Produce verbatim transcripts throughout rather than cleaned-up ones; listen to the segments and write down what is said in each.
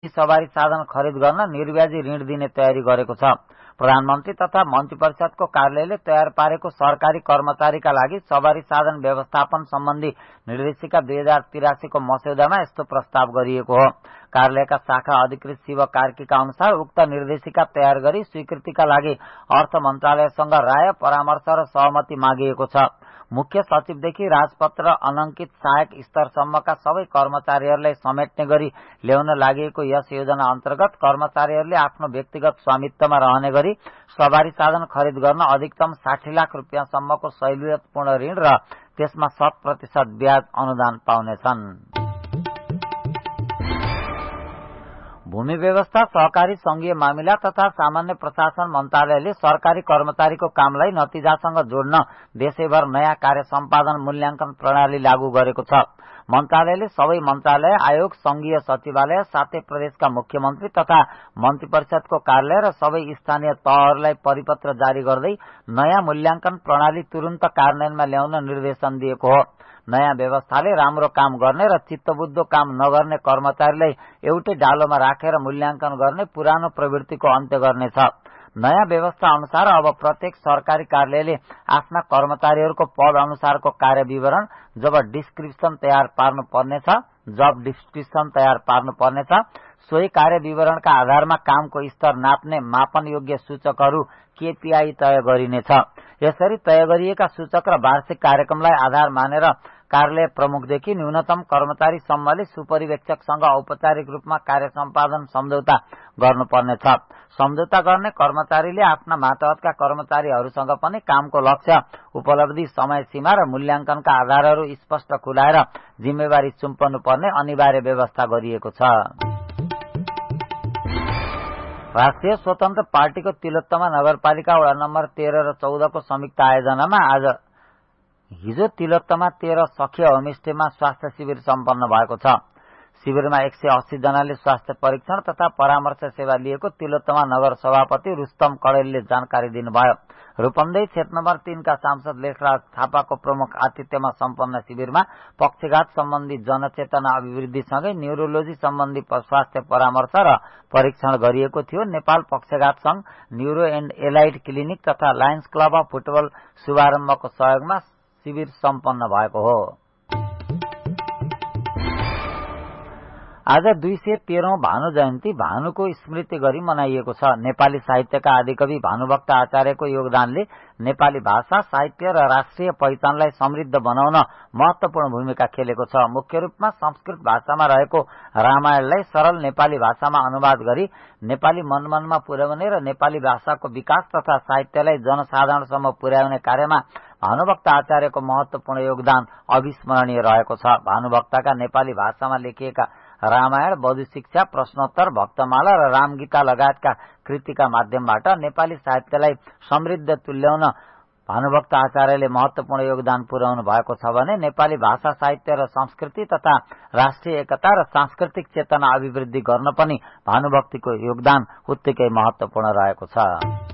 सवारी साधन खरिद गर्न निर्व्याजी ऋण दिने तयारी गरेको छ। प्रधानमन्त्री तथा मन्त्री परिषदको कार्यालयले तयार पारेको सरकारी कर्मचारीका लागि सवारी साधन व्यवस्थापन सम्बन्धी निर्देशिका दुई हजार तिरासी को मस्यौदामा यस्तो प्रस्ताव गरिएको हो। कार्यालयका शाखा अधिकृत शिव कार्कीका अनुसार उक्त निर्देशिका तयार गरी स्वीकृतिका लागि अर्थ मन्त्रालयसँग राय, परामर्श र सहमति मागिएको छ। मुख्य सचिवदेखि राजपत्र अनंकित सहायक स्तरसम्मका सबै कर्मचारीहरूलाई समेट्ने गरी ल्याउन लागि यस योजना अन्तर्गत कर्मचारीहरूले आफ्नो व्यक्तिगत स्वामित्वमा रहने गरी सवारी साधन खरिद गर्न अधिकतम साठी लाख रुपियाँसम्मको सहुलियतपूर्ण ऋण र त्यसमा शत प्रतिशत ब्याज अनुदान पाउनेछन्। भूमि व्यवस्था, सहकारी संघीय मामिला तथा सामान्य प्रशासन मन्त्रालयले सरकारी कर्मचारीको कामलाई नतिजासँग जोड्न देशैभर नयाँ कार्य सम्पादन मूल्याङ्कन प्रणाली लागू गरेको छ। मन्त्रालयले सबै मन्त्रालय, आयोग, संघीय सचिवालय, साथै प्रदेशका मुख्यमन्त्री तथा मन्त्री परिषदको कार्यालय र सबै स्थानीय तहहरूलाई परिपत्र जारी गर्दै नयाँ मूल्याङ्कन प्रणाली तुरन्त कार्यान्वयनमा ल्याउन निर्देशन दिएको हो। नयाँ व्यवस्थाले राम्रो काम गर्ने र चित्तबुद्धो काम नगर्ने कर्मचारीलाई एउटै डालोमा राखेर मूल्याङ्कन गर्ने पुरानो प्रवृत्तिको अन्त्य गर्नेछ। नयाँ व्यवस्था अनुसार अब प्रत्येक सरकारी कार्यालयले आफ्ना कर्मचारीहरूको पद अनुसारको कार्य विवरण जब डिस्क्रिप्सन तयार पार्नु पर्नेछ जब डिस्क्रिप्सन तयार पार्नु पर्नेछ सोही कार्य विवरणका आधारमा कामको स्तर नाप्ने मापन योग्य सूचकहरू केपीआई तय गरिनेछ। यसरी तय गरिएका सूचक र वार्षिक कार्यक्रमलाई आधार मानेर कार्यालय प्रमुखदेखि न्यूनतम कर्मचारी सम्मले सुपरिवेक्षकसँग औपचारिक रूपमा कार्य सम्पादन सम्झौता गर्नुपर्नेछ। सम्झौता गर्ने कर्मचारीले आफ्ना मातहतका कर्मचारीहरूसँग पनि कामको लक्ष्य, उपलब्धि, समय सीमा र मूल्याङ्कनका आधारहरू स्पष्ट खुलाएर जिम्मेवारी सुम्पनुपर्ने अनिवार्य व्यवस्था गरिएको छ। राष्ट्रिय स्वतन्त्र पार्टीको तिलोत्तमा नगरपालिका वडा नम्बर तेह्र र चौध को संयुक्त आयोजनामा आज हिजो तिलोत्तमा तेह्र सखिया होमस्टेमा स्वास्थ्य शिविर सम्पन्न भएको छ। शिविरमा एक सय अस्सी जनाले स्वास्थ्य परीक्षण तथा परामर्श सेवा लिएको तिलोत्तमा नगर सभापति रुस्तम कडेलले जानकारी दिनुभयो। रूपन्देही क्षेत्र नम्बर तीन का सांसद लेखराज थापाको प्रमुख आतिथ्यमा सम्पन्न शिविरमा पक्षघात सम्बन्धी जनचेतना अभिवृद्धिसँगै न्यूरोलोजी सम्बन्धी स्वास्थ्य परामर्श र परीक्षण गरिएको थियो। नेपाल पक्षघात संघ, न्यूरो एण्ड एलाइड क्लिनिक तथा लायन्स क्लब अफ फुटबल शुभारम्भको सहयोगमा शिविर सम्पन्न भएको हो। आज दुई सय तेह्रौं भानु जयन्ती भानुको स्मृति गरी मनाइएको छ। नेपाली साहित्यका आदिकवि भानुभक्त आचार्यको योगदानले नेपाली भाषा, साहित्य र राष्ट्रिय पहिचानलाई समृद्ध बनाउन महत्वपूर्ण भूमिका खेलेको छ। मुख्य रूपमा संस्कृत भाषामा रहेको रामायणलाई सरल नेपाली भाषामा अनुवाद गरी नेपाली मनमनमा पुर्याउने र नेपाली भाषाको विकास तथा साहित्यलाई जनसाधारणसम्म पुर्याउने कार्यमा भानुभक्त आचार्यको महत्वपूर्ण योगदान अविस्मरणीय रहेको छ। भानुभक्तका नेपाली भाषामा लेखिएका रामायण, वधु शिक्षा, प्रश्नोत्तर, भक्तमाला र रामगीता लगायतका कृतिका माध्यमबाट नेपाली साहित्यलाई समृद्ध तुल्याउन भानुभक्त आचार्यले महत्वपूर्ण योगदान पुर्याउनु भएको छ भने नेपाली भाषा, साहित्य र संस्कृति तथा राष्ट्रिय एकता र सांस्कृतिक चेतना अभिवृद्धि गर्न पनि भानुभक्तिको योगदान उत्तिकै महत्वपूर्ण रहेको छ।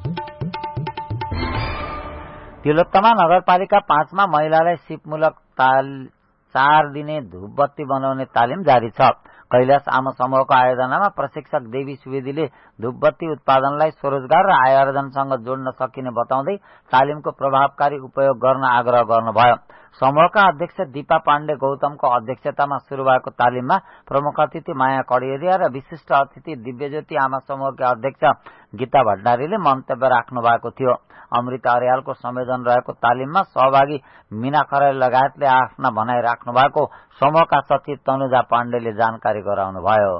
तिलोत्तमा नगरपालिका पाँचमा महिलालाई सिपमूलक चार दिने धूपबत्ती बनाउने तालिम जारी छ। कैलाश आमा समूहको आयोजनामा प्रशिक्षक देवी सुवेदीले धूपबत्ती उत्पादनलाई स्वरोजगार र आय आर्जनसँग जोड्न सकिने बताउँदै तालिमको प्रभावकारी उपयोग गर्न आग्रह गर्नुभयो। समूहका अध्यक्ष दीपा पाण्डे गौतमको अध्यक्षतामा शुरू भएको तालिममा प्रमुख अतिथि माया कडियरिया र विशिष्ट अतिथि दिव्यज्योति आमा समूहका अध्यक्ष गीता भण्डारीले मन्तव्य राख्नु भएको थियो। अमृता अर्यालको संयोजन रहेको तालिममा सहभागी मीना खरेल लगायतले आफ्ना भनाई राख्नु भएको समूहका सचिव तनुजा पाण्डेले जानकारी गराउनुभयो।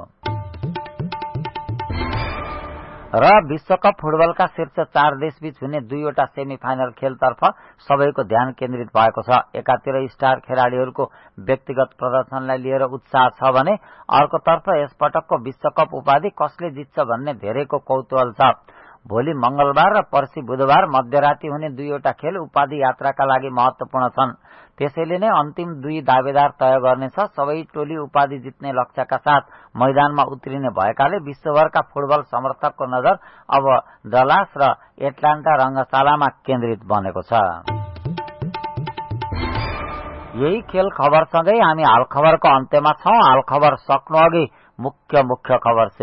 र विश्वकप फुटबलका शीर्ष चार देशबीच हुने दुईवटा सेमी फाइनल खेलतर्फ सबैको ध्यान केन्द्रित भएको छ। एकातिर स्टार खेलाड़ीहरूको व्यक्तिगत प्रदर्शनलाई लिएर उत्साह छ भने अर्कोतर्फ यसपटकको विश्वकप उपाधि कसले जित्छ भन्ने धेरैको कौतूहल छ। भोलि मंगलबार र पर्सि बुधबार मध्यराती हुने दुईवटा खेल उपाधि यात्राका लागि महत्वपूर्ण छन्। त्यसैले नै अन्तिम दुई दावेदार तय गर्नेछ। सबै टोली उपाधि जित्ने लक्ष्यका साथ मैदानमा उत्रिने भएकाले विश्वभरका फुटबल समर्थकको नजर अब डलास र एटलान्टा रंगशालामा केन्द्रित बनेको छ। यही खेल खबरसँगै हामी हाल खबरको अन्त्यमा छौं। हाल खबर सक्नु अघि मुख्य मुख्य खबर